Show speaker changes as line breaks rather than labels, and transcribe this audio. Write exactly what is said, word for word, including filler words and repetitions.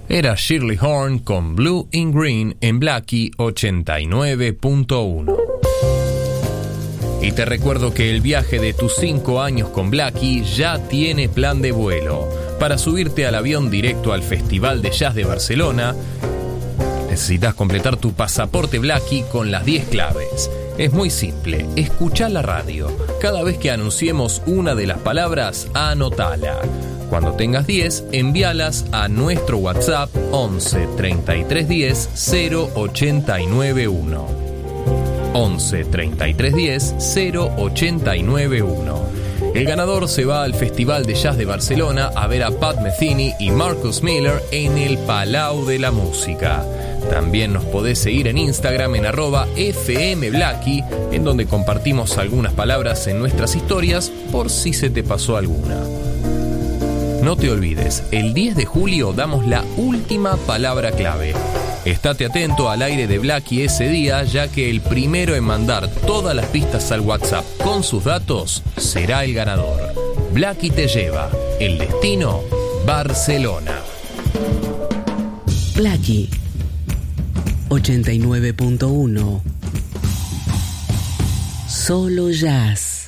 Era Shirley Horn con Blue in Green en Blackie ochenta y nueve punto uno. Y te recuerdo que el viaje de tus cinco años con Blackie ya tiene plan de vuelo. Para subirte al avión directo al Festival de Jazz de Barcelona, necesitas completar tu pasaporte Blackie con las diez claves. Es muy simple, escuchá la radio. Cada vez que anunciemos una de las palabras, anotala. Cuando tengas diez, envíalas a nuestro WhatsApp once treinta y tres diez cero ochenta y nueve uno. once treinta y tres diez cero ochenta y nueve uno. El ganador se va al Festival de Jazz de Barcelona a ver a Pat Metheny y Marcus Miller en el Palau de la Música. También nos podés seguir en Instagram en arroba fmblackie, en donde compartimos algunas palabras en nuestras historias por si se te pasó alguna. No te olvides, el diez de julio damos la última palabra clave. Estate atento al aire de Blackie ese día, ya que el primero en mandar todas las pistas al WhatsApp con sus datos será el ganador. Blackie te lleva. El destino, Barcelona.
Blackie ochenta y nueve punto uno. Solo jazz.